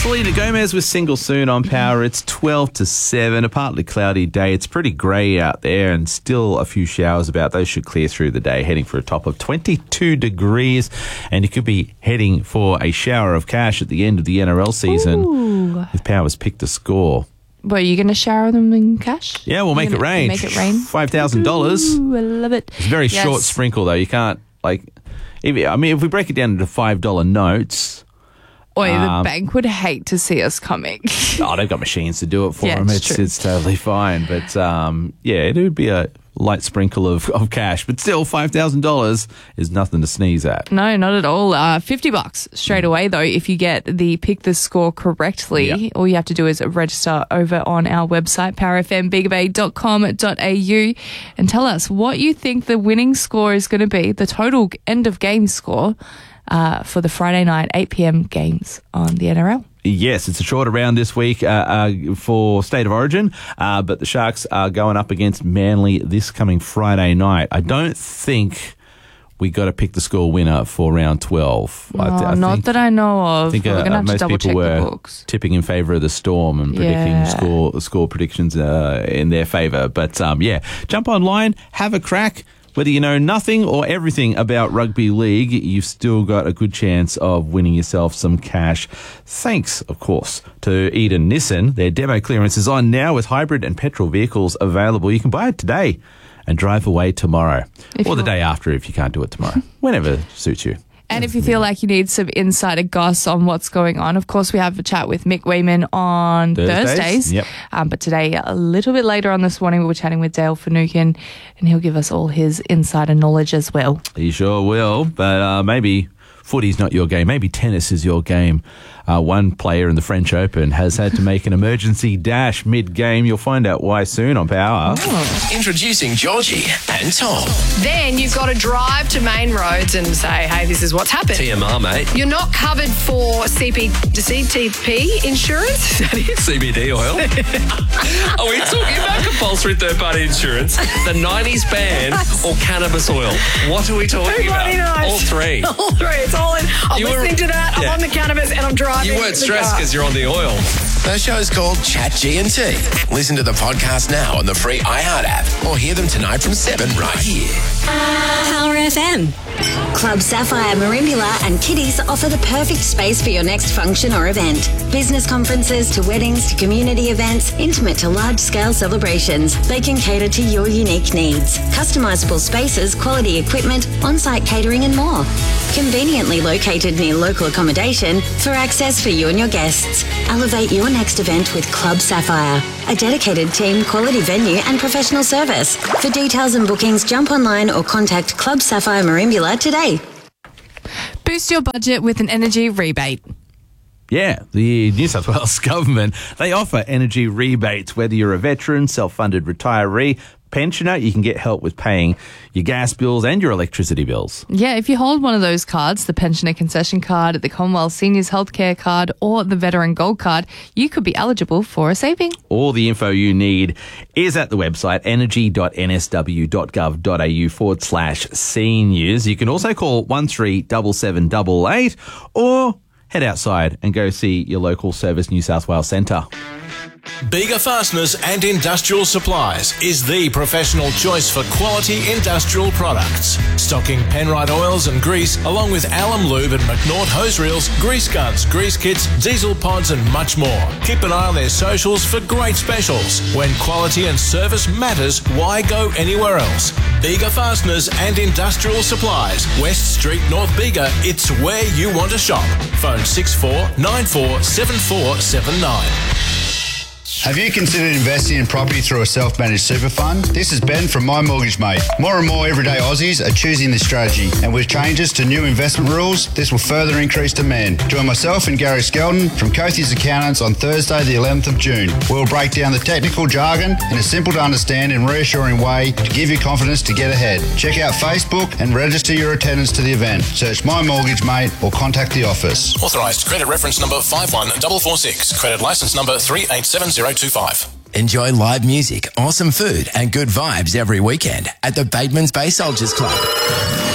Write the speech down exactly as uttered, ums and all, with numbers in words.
Selena Gomez with Single Soon on Power. It's twelve to seven, a partly cloudy day. It's pretty grey out there and still a few showers about. Those should clear through the day, heading for a top of twenty-two degrees. And you could be heading for a shower of cash at the end of the N R L season. Ooh. If Power's picked a score. What, are you going to shower them in cash? Yeah, we'll make it rain. Make it rain. five thousand dollars. Ooh, I love it. It's a very Yes. short sprinkle, though. You can't, like, if, I mean, if we break it down into five dollar notes. Oi, the Um, bank would hate to see us coming. Oh, they've got machines to do it for Yeah, them. it's It's true. it's totally fine. But um, yeah, it would be a light sprinkle of, of cash. But still, five thousand dollars is nothing to sneeze at. No, not at all. Uh, fifty bucks straight away, though, if you get the pick the score correctly. Yeah. All you have to do is register over on our website, power f m big bay dot com dot a u, and tell us what you think the winning score is going to be, the total end of game score uh, for the Friday night eight p.m. games on the N R L. Yes, it's a shorter round this week uh, uh, for State of Origin, uh, but the Sharks are going up against Manly this coming Friday night. I don't think we got to pick the score winner for round twelve. No, I th- I not think, that I know of. I think We're uh, going to have to most double people check the were books. tipping in favour of the Storm and predicting Yeah. score score predictions uh, in their favour. But um, yeah, jump online, have a crack. Whether you know nothing or everything about rugby league, you've still got a good chance of winning yourself some cash. Thanks, of course, to Eden Nissan. Their demo clearance is on now with hybrid and petrol vehicles available. You can buy it today and drive away tomorrow. If or the you- day after if you can't do it tomorrow. Whenever suits you. And if you feel like you need some insider goss on what's going on, of course, we have a chat with Mick Wayman on Thursdays, Thursdays. yep. Um, but today, a little bit later on this morning, we were chatting with Dale Finucane, and he'll give us all his insider knowledge as well. You sure will, but uh, maybe footy's not your game. Maybe tennis is your game. Uh, one player in the French Open has had to make an emergency dash mid-game. You'll find out why soon on Power. Introducing Georgie and Tom. Then you've got to drive to main roads and say, hey, this is what's happened. T M R, mate. You're not covered for C P, C T P insurance? Is that it? C B D oil. Are we talking about compulsory third-party insurance, the nineties ban, or cannabis oil? What are we talking about? Everybody knows. All three. All three. It's all in. I'm You were- listening to that. Yeah. I'm on the cannabis and I'm driving. You weren't the stressed car. because you're on the oil. The show's called Chat G and T. Listen to the podcast now on the free iHeart app or hear them tonight from seven right here. Power F M. Club Sapphire, Marimbula and Kitties offer the perfect space for your next function or event. Business conferences to weddings to community events, intimate to large-scale celebrations. They can cater to your unique needs. Customizable spaces, quality equipment, on-site catering and more. Conveniently located near local accommodation for access for you and your guests. Elevate your next event with Club Sapphire, a dedicated team, quality venue and professional service. For details and bookings, jump online or contact Club Sapphire Marimbula today. Boost your budget with an energy rebate. Yeah, the New South Wales government, they offer energy rebates. Whether you're a veteran, self-funded retiree, pensioner, you can get help with paying your gas bills and your electricity bills. Yeah, if you hold one of those cards, the Pensioner Concession Card, the Commonwealth Seniors Healthcare Card, or the Veteran Gold Card, you could be eligible for a saving. All the info you need is at the website energy.nsw.gov.au forward slash seniors. You can also call one three seven seven eight eight or head outside and go see your local Service New South Wales centre. Bega Fasteners and Industrial Supplies is the professional choice for quality industrial products. Stocking Penrite oils and grease, along with Alum Lube and McNaught hose reels, grease guns, grease kits, diesel pods and much more. Keep an eye on their socials for great specials. When quality and service matters, why go anywhere else? Bega Fasteners and Industrial Supplies, West Street, North Bega. It's where you want to shop. Phone six four nine four seven four seven nine. Have you considered investing in property through a self-managed super fund? This is Ben from My Mortgage Mate. More and more everyday Aussies are choosing this strategy, and with changes to new investment rules, this will further increase demand. Join myself and Gary Skelton from Cothie's Accountants on Thursday the eleventh of June. We'll break down the technical jargon in a simple to understand and reassuring way to give you confidence to get ahead. Check out Facebook and register your attendance to the event. Search My Mortgage Mate or contact the office. Authorised credit reference number five one four four six. Credit licence number three eight seven zero two five. Enjoy live music, awesome food, and good vibes every weekend at the Bateman's Bay Soldiers Club.